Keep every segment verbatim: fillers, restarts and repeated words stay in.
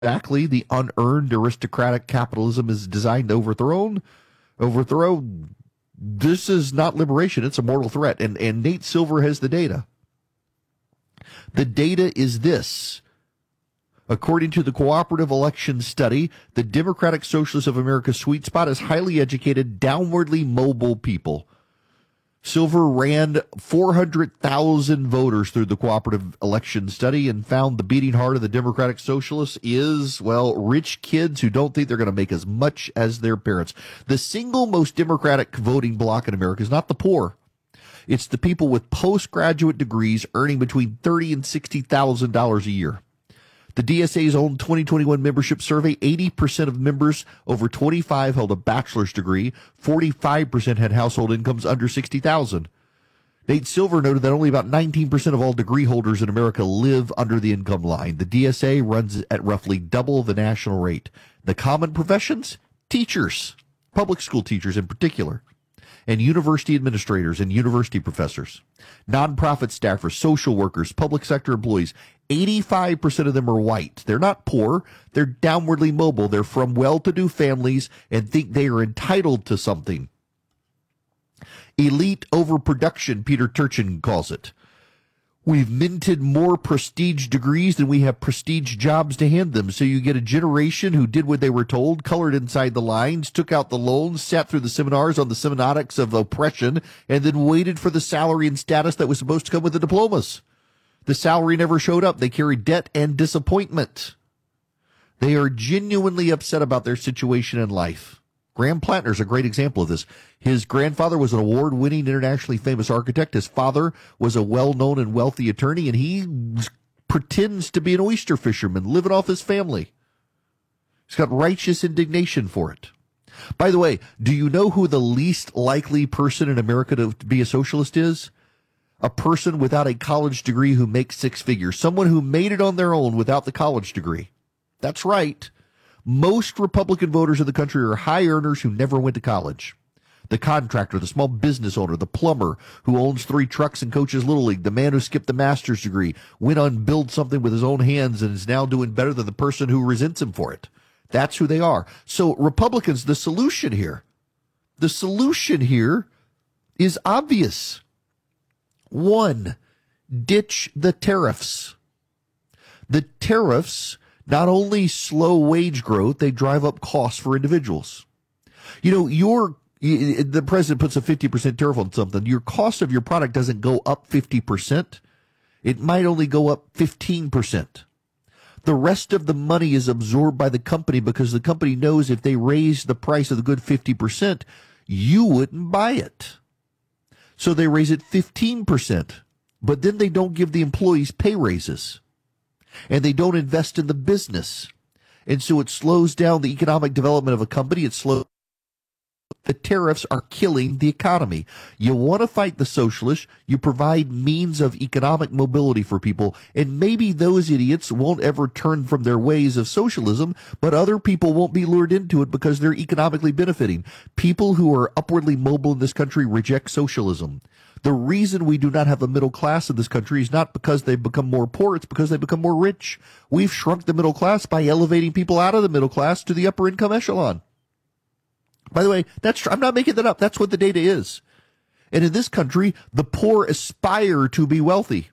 exactly the unearned aristocratic capitalism is designed to overthrow. Overthrow. This is not liberation. It's a mortal threat. And, and Nate Silver has the data. The data is this. According to the Cooperative Election Study, the Democratic Socialists of America's sweet spot is highly educated, downwardly mobile people. Silver ran four hundred thousand voters through the Cooperative Election Study and found the beating heart of the Democratic Socialists is, well, rich kids who don't think they're going to make as much as their parents. The single most Democratic voting bloc in America is not the poor. It's the people with postgraduate degrees earning between thirty thousand dollars and sixty thousand dollars a year. The D S A's own twenty twenty-one membership survey, eighty percent of members over twenty-five held a bachelor's degree, forty-five percent had household incomes under sixty thousand dollars. Nate Silver noted that only about nineteen percent of all degree holders in America live under the income line. The D S A runs at roughly double the national rate. The common professions? Teachers, public school teachers in particular, and university administrators and university professors, nonprofit staffers, social workers, public sector employees. eighty-five percent of them are white. They're not poor. They're downwardly mobile. They're from well-to-do families and think they are entitled to something. Elite overproduction, Peter Turchin calls it. We've minted more prestige degrees than we have prestige jobs to hand them. So you get a generation who did what they were told, colored inside the lines, took out the loans, sat through the seminars on the semiotics of oppression, and then waited for the salary and status that was supposed to come with the diplomas. The salary never showed up. They carried debt and disappointment. They are genuinely upset about their situation in life. Graham Plattner is a great example of this. His grandfather was an award-winning, internationally famous architect. His father was a well-known and wealthy attorney, and he pretends to be an oyster fisherman, living off his family. He's got righteous indignation for it. By the way, do you know who the least likely person in America to be a socialist is? A person without a college degree who makes six figures. Someone who made it on their own without the college degree. That's right. Most Republican voters in the country are high earners who never went to college. The contractor, the small business owner, the plumber who owns three trucks and coaches Little League, the man who skipped the master's degree, went on to build something with his own hands and is now doing better than the person who resents him for it. That's who they are. So Republicans, the solution here, the solution here is obvious. One, ditch the tariffs. The tariffs not only slow wage growth, they drive up costs for individuals. You know, your the president puts a fifty percent tariff on something. Your cost of your product doesn't go up fifty percent. It might only go up fifteen percent. The rest of the money is absorbed by the company because the company knows if they raise the price of the good fifty percent, you wouldn't buy it. So they raise it fifteen percent, but then they don't give the employees pay raises, and they don't invest in the business. And so it slows down the economic development of a company. It slows. The tariffs are killing the economy. You want to fight the socialists, you provide means of economic mobility for people, and maybe those idiots won't ever turn from their ways of socialism, but other people won't be lured into it because they're economically benefiting. People who are upwardly mobile in this country reject socialism. The reason we do not have a middle class in this country is not because they've become more poor, it's because they've become more rich. We've shrunk the middle class by elevating people out of the middle class to the upper income echelon. By the way, that's I'm not making that up. That's what the data is. And in this country, the poor aspire to be wealthy.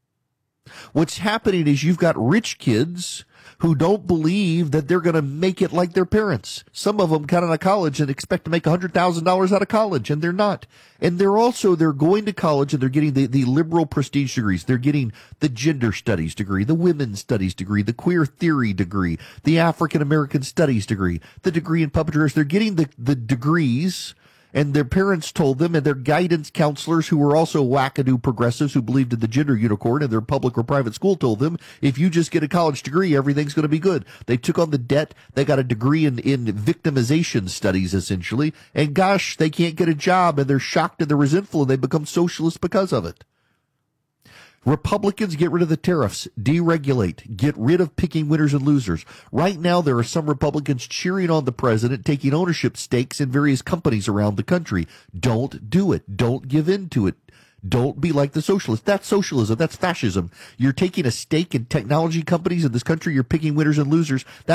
What's happening is you've got rich kids who don't believe that they're going to make it like their parents. Some of them got out of college and expect to make one hundred thousand dollars out of college, and they're not. And they're also, they're going to college and they're getting the, the liberal prestige degrees. They're getting the gender studies degree, the women's studies degree, the queer theory degree, the African American studies degree, the degree in public affairs. They're getting the, the degrees. And their parents told them, and their guidance counselors, who were also wackadoo progressives who believed in the gender unicorn in their public or private school, told them, if you just get a college degree, everything's going to be good. They took on the debt. They got a degree in, in victimization studies, essentially. And gosh, they can't get a job, and they're shocked and they're resentful, and they become socialists because of it. Republicans, get rid of the tariffs, deregulate, get rid of picking winners and losers. Right now, there are some Republicans cheering on the president, taking ownership stakes in various companies around the country. Don't do it. Don't give in to it. Don't be like the socialists. That's socialism. That's fascism. You're taking a stake in technology companies in this country. You're picking winners and losers.